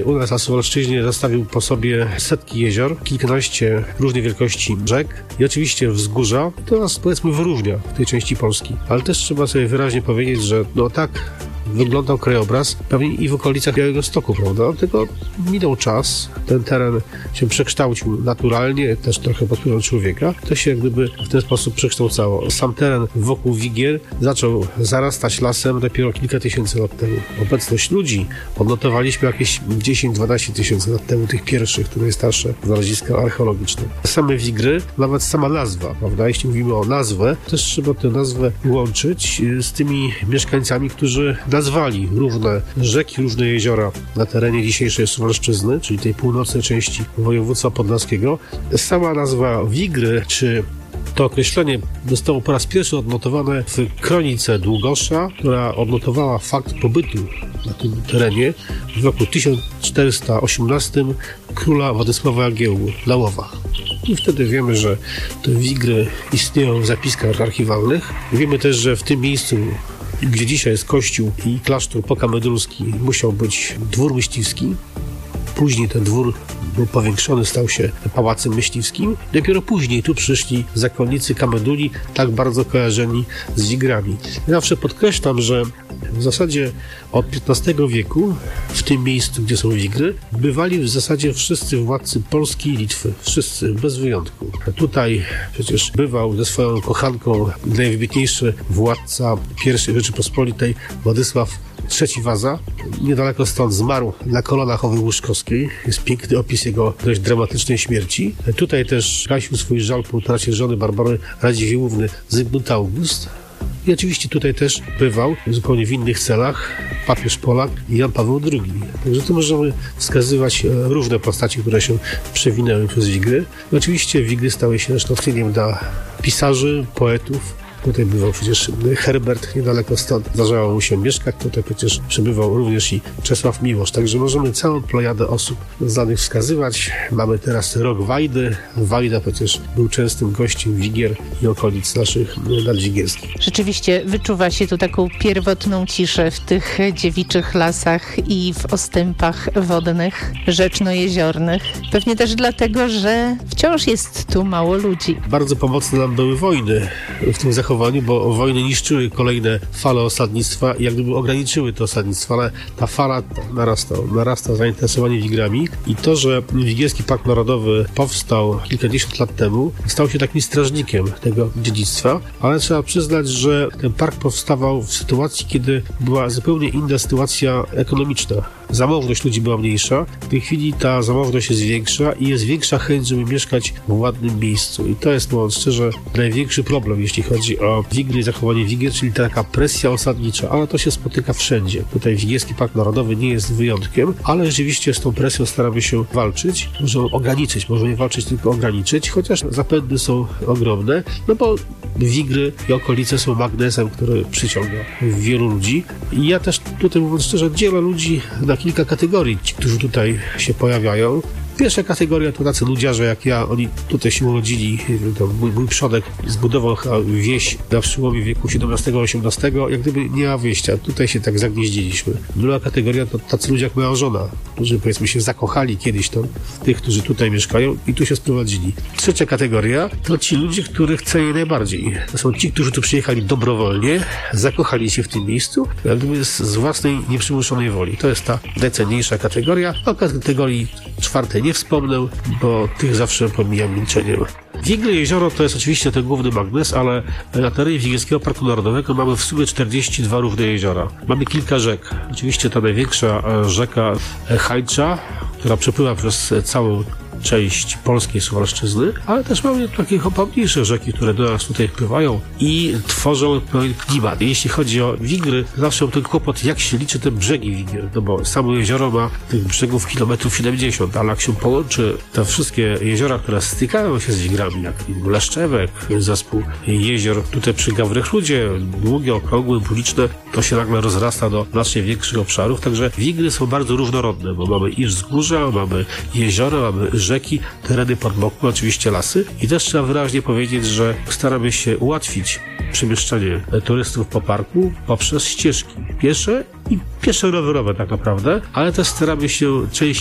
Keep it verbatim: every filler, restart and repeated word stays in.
U nas na Suwalszczyźnie zostawił po sobie setki jezior, kilkanaście różnej wielkości rzek i oczywiście wzgórza. To nas, powiedzmy, wyróżnia w tej części Polski. Ale też trzeba sobie wyraźnie powiedzieć, że no tak wyglądał krajobraz pewnie i w okolicach Białegostoku, prawda? Tylko minął czas, ten teren się przekształcił naturalnie, też trochę pod wpływem człowieka. To się jak gdyby w ten sposób przekształcało. Sam teren wokół Wigier zaczął zarastać lasem dopiero kilka tysięcy lat temu. Obecność ludzi odnotowaliśmy jakieś dziesięć do dwunastu tysięcy lat temu, tych pierwszych, tych najstarsze znaleziska archeologiczne. Same Wigry, nawet sama nazwa, prawda? Jeśli mówimy o nazwę, też trzeba tę nazwę łączyć z tymi mieszkańcami, którzy nazwali różne rzeki, różne jeziora na terenie dzisiejszej Suwalszczyzny, czyli tej północnej części województwa podlaskiego. Sama nazwa Wigry, czy to określenie zostało po raz pierwszy odnotowane w kronice Długosza, która odnotowała fakt pobytu na tym terenie w roku tysiąc czterysta osiemnastym króla Władysława Jagiełły na Łowach. I wtedy wiemy, że te Wigry istnieją w zapiskach archiwalnych. Wiemy też, że w tym miejscu, gdzie dzisiaj jest kościół i klasztor pokamedrulski, musiał być dwór myśliwski. Później ten dwór był powiększony, stał się pałacem myśliwskim. Dopiero później tu przyszli zakonnicy Kameduli, tak bardzo kojarzeni z Wigrami. Ja zawsze podkreślam, że w zasadzie od piętnastego wieku w tym miejscu, gdzie są Wigry, bywali w zasadzie wszyscy władcy Polski i Litwy. Wszyscy, bez wyjątku. Tutaj przecież bywał ze swoją kochanką najwybitniejszy władca pierwszej Rzeczypospolitej, Władysław trzeci Waza. Niedaleko stąd zmarł na kolanach owej Łuszkowskiej. Jest piękny opis jego dość dramatycznej śmierci. Tutaj też gasił swój żal po utracie żony Barbary Radziwiłłówny Zygmunt August. I oczywiście tutaj też bywał zupełnie w innych celach papież Polak Jan Paweł drugi. Także tu możemy wskazywać różne postaci, które się przewinęły przez Wigry. I oczywiście Wigry stały się też natchnieniem dla pisarzy, poetów. Tutaj bywał przecież Herbert, niedaleko stąd zdarzało mu się mieszkać. Tutaj przecież przebywał również i Czesław Miłosz. Także możemy całą plejadę osób znanych wskazywać. Mamy teraz rok Wajdy. Wajda przecież był częstym gościem Wigier i okolic naszych nadwigierskich. Rzeczywiście wyczuwa się tu taką pierwotną ciszę w tych dziewiczych lasach i w ostępach wodnych, rzeczno-jeziornych. Pewnie też dlatego, że wciąż jest tu mało ludzi. Bardzo pomocne nam były wojny w tym zachowaniu, bo wojny niszczyły kolejne fale osadnictwa i jak gdyby ograniczyły to osadnictwo, ale ta fala narasta, narasta zainteresowanie Wigrami i to, że Wigierski Park Narodowy powstał kilkadziesiąt lat temu, stał się takim strażnikiem tego dziedzictwa, ale trzeba przyznać, że ten park powstawał w sytuacji, kiedy była zupełnie inna sytuacja ekonomiczna. Zamożność ludzi była mniejsza, w tej chwili ta zamożność jest większa i jest większa chęć, żeby mieszkać w ładnym miejscu. I to jest, mówiąc szczerze, największy problem, jeśli chodzi o Wigry i zachowanie Wigier, czyli taka presja osadnicza, ale to się spotyka wszędzie. Tutaj Wigierski Park Narodowy nie jest wyjątkiem, ale rzeczywiście z tą presją staramy się walczyć, może ograniczyć, może nie walczyć, tylko ograniczyć, chociaż zapędy są ogromne, no bo Wigry i okolice są magnesem, który przyciąga wielu ludzi. I ja też tutaj, mówiąc szczerze, dzielę ludzi na kilka kategorii, ci, którzy tutaj się pojawiają. Pierwsza kategoria to tacy ludziarze jak ja, oni tutaj się urodzili, to mój, mój przodek zbudował wieś na przełomie wieku siedemnastego osiemnastego, jak gdyby nie ma wyjścia, tutaj się tak zagnieździliśmy. Druga kategoria to tacy ludzie jak moja żona, którzy powiedzmy się zakochali kiedyś tam w tych, którzy tutaj mieszkają i tu się sprowadzili. Trzecia kategoria to ci ludzie, których cenię najbardziej. To są ci, którzy tu przyjechali dobrowolnie, zakochali się w tym miejscu, jak gdyby z, z własnej nieprzymuszonej woli. To jest ta najcenniejsza kategoria. O kategorii czwartej nie wspomnę, bo tych zawsze pomijam milczeniem. Wigry jezioro to jest oczywiście ten główny magnes, ale na terenie Wigierskiego Parku Narodowego mamy w sumie czterdzieści dwa różne jeziora. Mamy kilka rzek. Oczywiście ta największa rzeka Hajcza, która przepływa przez całą część polskiej Suwalszczyzny, ale też mamy takie pomniejsze rzeki, które do nas tutaj wpływają i tworzą pewien klimat. Jeśli chodzi o Wigry, zawsze mam ten kłopot, jak się liczy te brzegi Wigier, no bo samo jezioro ma tych brzegów kilometrów siedemdziesiąt, ale jak się połączy te wszystkie jeziora, które stykają się z Wigrami, jak Leszczewek, zespół jezior tutaj przy Gawrychludzie, długie, okrągłe, publiczne, to się nagle rozrasta do znacznie większych obszarów, także Wigry są bardzo różnorodne, bo mamy i wzgórza, mamy jeziora, mamy rzeki, rzeki, tereny podmokłe, oczywiście lasy. I też trzeba wyraźnie powiedzieć, że staramy się ułatwić przemieszczanie turystów po parku poprzez ścieżki piesze i piesze rowerowe tak naprawdę, ale też staramy się część